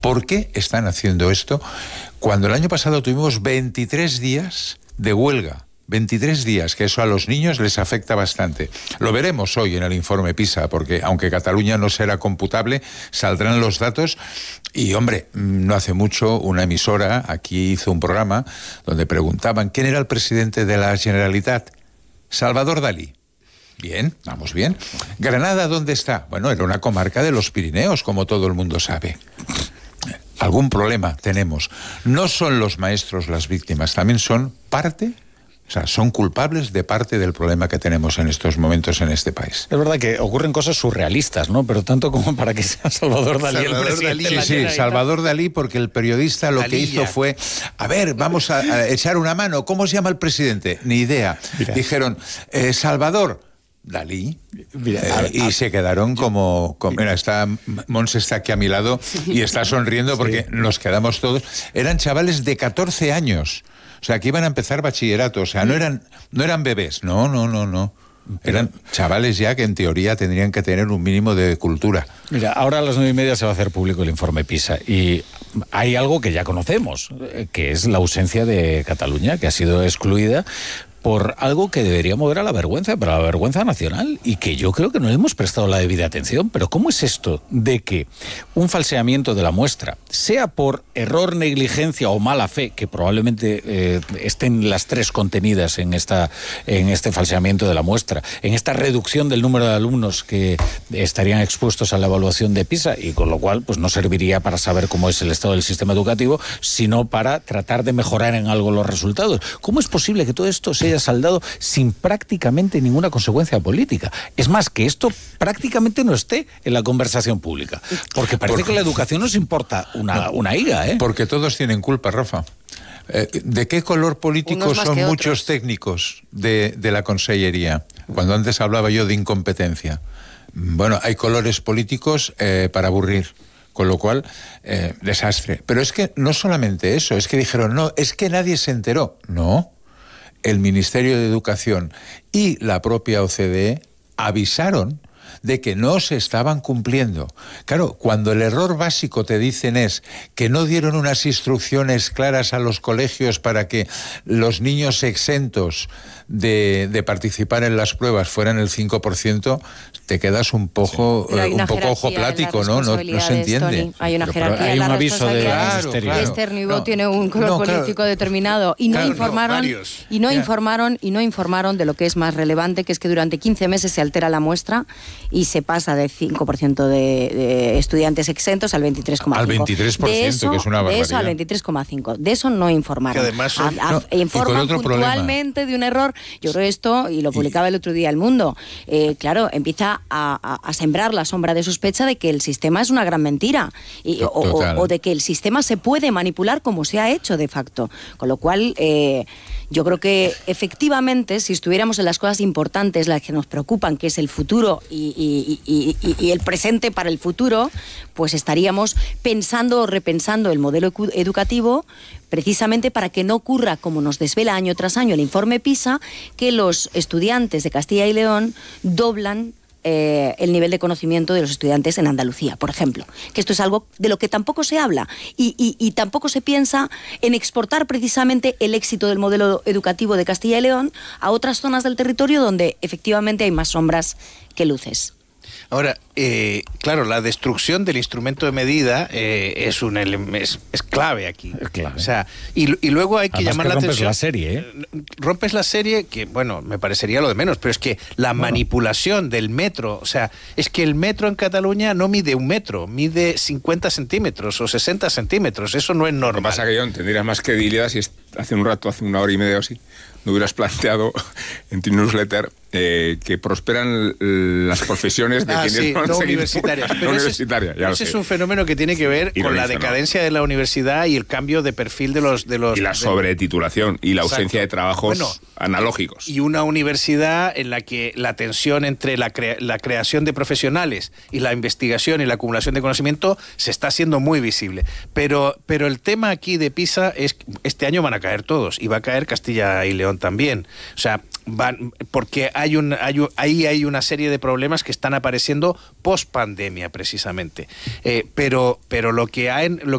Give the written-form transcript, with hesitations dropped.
¿Por qué están haciendo esto cuando el año pasado tuvimos 23 días de huelga? 23 días, que eso a los niños les afecta bastante. Lo veremos hoy en el informe PISA, porque aunque Cataluña no será computable, saldrán los datos. Y, hombre, no hace mucho una emisora aquí hizo un programa donde preguntaban quién era el presidente de la Generalitat. Salvador Dalí. Bien, vamos bien. ¿Granada dónde está? Bueno, era una comarca de los Pirineos, como todo el mundo sabe. Algún problema tenemos. No son los maestros las víctimas, también son parte... O sea, son culpables de parte del problema que tenemos en estos momentos en este país. Es verdad que ocurren cosas surrealistas, ¿no? Pero tanto como para que sea Salvador Dalí el presidente. Sí, Salvador Dalí, porque el periodista lo que hizo fue, a ver, vamos a echar una mano. ¿Cómo se llama el presidente? Ni idea. Mira. Dijeron, Salvador Dalí. Mira, y se quedaron como mira, Mons está aquí a mi lado y está sonriendo porque nos quedamos todos. Eran chavales de 14 años. O sea, que iban a empezar bachillerato, o sea, no eran bebés, no. Eran chavales ya que en teoría tendrían que tener un mínimo de cultura. Mira, ahora a las 9:30 se va a hacer público el informe PISA y hay algo que ya conocemos, que es la ausencia de Cataluña, que ha sido excluida por algo que debería mover a la vergüenza, pero a la vergüenza nacional, y que yo creo que no le hemos prestado la debida atención. Pero ¿cómo es esto de que un falseamiento de la muestra, sea por error, negligencia o mala fe, que probablemente estén las tres contenidas en este falseamiento de la muestra, en esta reducción del número de alumnos que estarían expuestos a la evaluación de PISA, y con lo cual pues no serviría para saber cómo es el estado del sistema educativo, sino para tratar de mejorar en algo los resultados? ¿Cómo es posible que todo esto se haya saldado sin prácticamente ninguna consecuencia política? Es más, que esto prácticamente no esté en la conversación pública, porque parece que la educación nos importa una higa, ¿eh? Porque todos tienen culpa, Rafa. ¿De qué color político son muchos técnicos de la consellería? Cuando antes hablaba yo de incompetencia. Bueno, hay colores políticos para aburrir. Con lo cual, desastre. Pero es que no solamente eso, es que dijeron, no, es que nadie se enteró. No. El Ministerio de Educación y la propia OCDE avisaron de que no se estaban cumpliendo. Claro, cuando el error básico te dicen es que no dieron unas instrucciones claras a los colegios para que los niños exentos de participar en las pruebas fueran el 5%, te quedas un poco ojo plático, ¿no? No se entiende. Tony. Hay una jerarquía. Hay un aviso de ministerio. Esther Niubó tiene un color político determinado y no informaron de lo que es más relevante, que es que durante 15 meses se altera la muestra y se pasa del 5% de estudiantes exentos al 23,5%. Al 23%, que es una barbaridad. De eso al 23,5%. De eso no informaron. Que además informan puntualmente de un error. Yo creo esto, y lo publicaba el otro día El Mundo, claro, empieza a sembrar la sombra de sospecha de que el sistema es una gran mentira o de que el sistema se puede manipular como se ha hecho de facto. Con lo cual, yo creo que efectivamente, si estuviéramos en las cosas importantes, las que nos preocupan, que es el futuro y el presente para el futuro, pues estaríamos pensando o repensando el modelo educativo precisamente para que no ocurra, como nos desvela año tras año el informe PISA, que los estudiantes de Castilla y León doblan el nivel de conocimiento de los estudiantes en Andalucía, por ejemplo. Que esto es algo de lo que tampoco se habla y tampoco se piensa en exportar precisamente el éxito del modelo educativo de Castilla y León a otras zonas del territorio donde efectivamente hay más sombras que luces. Ahora, claro, la destrucción del instrumento de medida es clave aquí. Es clave. O sea, y luego hay que además llamar que la atención. La serie, ¿eh? Rompes la serie, que bueno, me parecería lo de menos, pero es que la manipulación del metro, o sea, es que el metro en Cataluña no mide 1 metro, mide 50 centímetros o 60 centímetros. Eso no es normal. Lo que pasa es que, John, tendrías más credibilidad si hace 1 hora y media o así, no hubieras planteado en tu newsletter que prosperan las profesiones de quienes no universitarias. Pero ese es un fenómeno que tiene que ver con la decadencia de la universidad y el cambio de perfil de los y la sobretitulación y la ausencia de trabajos analógicos. Y una universidad en la que la tensión entre la creación de profesionales y la investigación y la acumulación de conocimiento se está haciendo muy visible. Pero el tema aquí de PISA es que este año van a caer todos y va a caer Castilla y León también. O sea, porque hay una serie de problemas que están apareciendo post pandemia precisamente. Pero lo que